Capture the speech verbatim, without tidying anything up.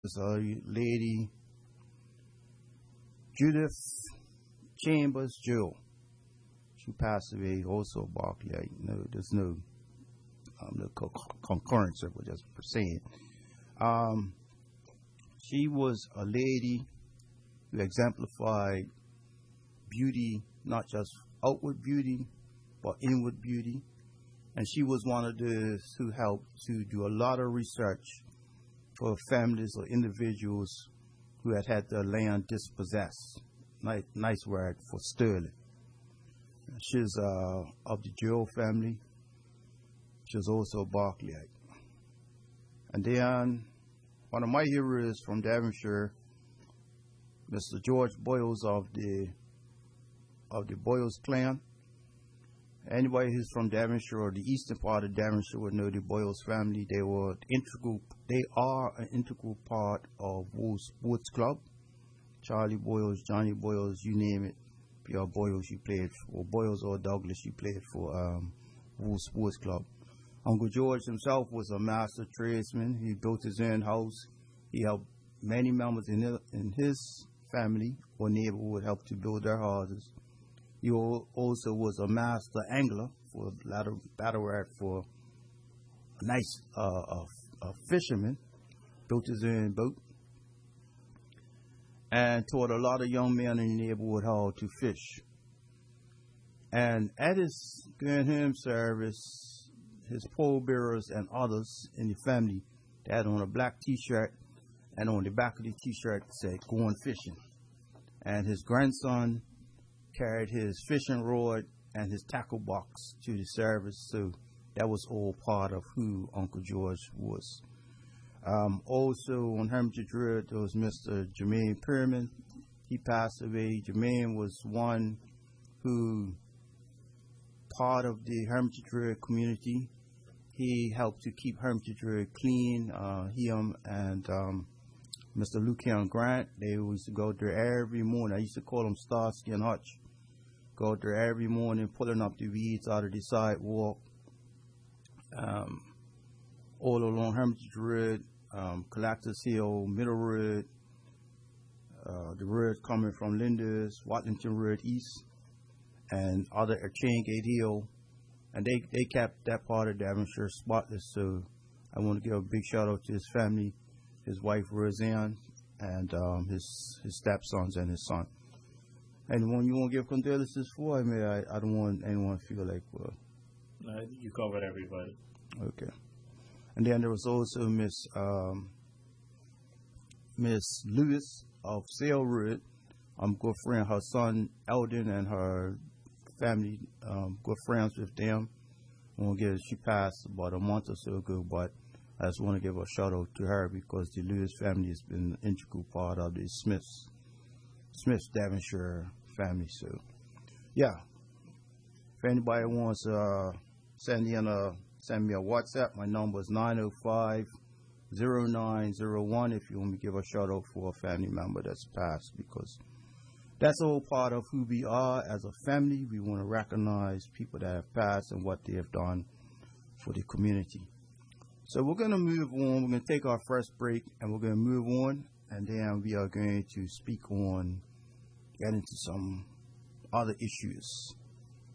was a lady, Judith Chambers Jill. She passed away also Barclay. No, there's no, um, no co- concurrence of what just per saying. Um, she was a lady who exemplified beauty, not just outward beauty, but inward beauty. And she was one of those who helped to do a lot of research for families or individuals who had had their land dispossessed. Nice, nice word for Sterling. She's uh, of the Joe family. She's also Barclayite. And then one of my heroes from Devonshire, Mister George Boyles of the of the Boyles clan. Anybody who's from Devonshire or the eastern part of Devonshire would know the Boyles family. They were integral. They are an integral part of Wolves Sports Club. Charlie Boyles, Johnny Boyles, you name it. Pierre Boyles, you played for Boyles or Douglas, you played for um, Wolves Sports Club. Uncle George himself was a master tradesman. He built his own house. He helped many members in his, in his family or neighborhood help to build their houses. He also was a master angler for battle rat for a nice uh, a, a fisherman. Built his own boat and taught a lot of young men in the neighborhood how to fish. And at his going home service, his pallbearers and others in the family, they had on a black T-shirt, and on the back of the T-shirt said "Going fishing." And his grandson carried his fishing rod and his tackle box to the service, so that was all part of who Uncle George was. Um, also on Hermitage Road, there was Mister Jermaine Perman. He passed away. Jermaine was one who, part of the Hermitage Road community, he helped to keep Hermitage Road clean. Uh, him and um, Mister Lucian Grant, they used to go there every morning. I used to call them Starsky and Hutch. Go there every morning, pulling up the weeds out of the sidewalk, um, all along Hermitage Road, um, Collectors Hill, Middle Road, uh, the road coming from Linders, Watlington Road East, and other uh, Chaingate Hill. And they, they kept that part of Devonshire spotless. So I want to give a big shout out to his family, his wife Roseanne, and um, his his stepsons and his son. Anyone you want to give condolences for? I mean, I, I don't want anyone to feel like, well. Uh, you covered everybody. Okay. And then there was also Miss um, Miss Lewis of Sale Road. I'm good friend, her son Eldon and her family, um, good friends with them. I want to give, she passed about a month or so ago, but I just want to give a shout out to her because the Lewis family has been an integral part of the Smiths, Smiths Devonshire family. So, yeah. If anybody wants to uh, send in a send me a WhatsApp, my number is nine oh five, oh nine oh one if you want me to give a shout out for a family member that's passed, because that's all part of who we are as a family. We want to recognize people that have passed and what they have done for the community. So we're going to move on. We're going to take our first break and we're going to move on, and then we are going to speak on, get into some other issues.